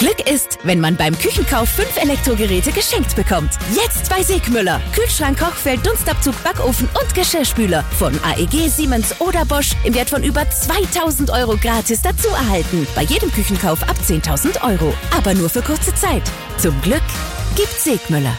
Glück ist, wenn man beim Küchenkauf 5 Elektrogeräte geschenkt bekommt. Jetzt bei Segmüller. Kühlschrank, Kochfeld, Dunstabzug, Backofen und Geschirrspüler. Von AEG, Siemens oder Bosch im Wert von über 2000 € gratis dazu erhalten. Bei jedem Küchenkauf ab 10.000 €. Aber nur für kurze Zeit. Zum Glück gibt's Segmüller.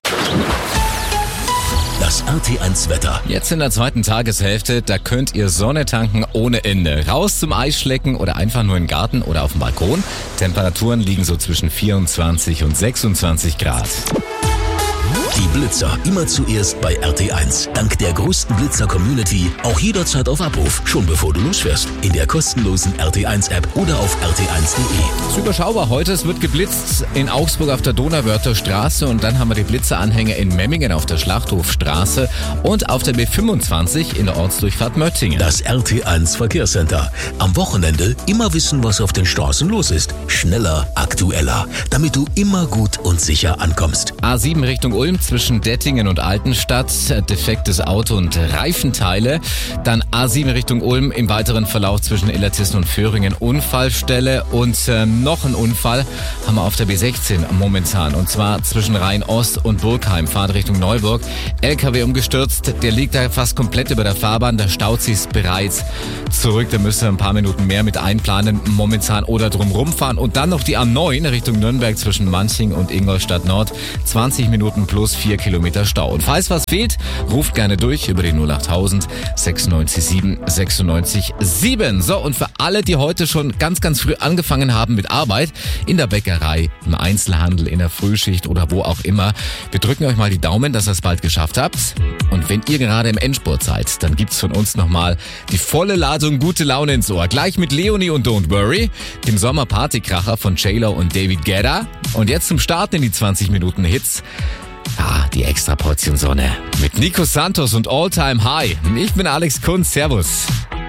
Das RT1-Wetter. Jetzt in der zweiten Tageshälfte, da könnt ihr Sonne tanken ohne Ende. Raus zum Eisschlecken oder einfach nur im Garten oder auf dem Balkon. Temperaturen liegen so zwischen 24 und 26 Grad. Die Blitzer immer zuerst bei RT1. Dank der größten Blitzer-Community auch jederzeit auf Abruf, schon bevor du losfährst. In der kostenlosen RT1-App oder auf rt1.de. Es ist überschaubar heute, es wird geblitzt in Augsburg auf der Donauwörther Straße und dann haben wir die Blitzeranhänger in Memmingen auf der Schlachthofstraße und auf der B25 in der Ortsdurchfahrt Möttingen. Das RT1 Verkehrscenter. Am Wochenende immer wissen, was auf den Straßen los ist. Schneller, aktueller, damit du immer gut und sicher ankommst. A7 Richtung Ulm zwischen Dettingen und Altenstadt, defektes Auto und Reifenteile. Dann A7 Richtung Ulm im weiteren Verlauf zwischen Illertissen und Föhringen Unfallstelle und noch ein Unfall haben wir auf der B16 momentan und zwar zwischen Rhein-Ost und Burgheim, Fahrt Richtung Neuburg. LKW umgestürzt, der liegt da fast komplett über der Fahrbahn, da staut sich's bereits zurück, da müsst ihr ein paar Minuten mehr mit einplanen momentan oder drum rumfahren und dann noch die A9 Richtung Nürnberg zwischen Manching und Ingolstadt Nord, 20 Minuten plus 4 Kilometer Stau. Und falls was fehlt, ruft gerne durch über die 08000 96 7 96 7. So, und für alle, die heute schon ganz, ganz früh angefangen haben mit Arbeit, in der Bäckerei, im Einzelhandel, in der Frühschicht oder wo auch immer, wir drücken euch mal die Daumen, dass ihr es bald geschafft habt. Und wenn ihr gerade im Endspurt seid, dann gibt's von uns nochmal die volle Ladung gute Laune ins Ohr. Gleich mit Leonie und Don't Worry, dem Sommerpartykracher von J-Lo und David Guetta. Und jetzt zum Start in die 20 Minuten Hits. Ja, die extra Portion Sonne mit Nico Santos und All Time High. Ich bin Alex Kunz. Servus.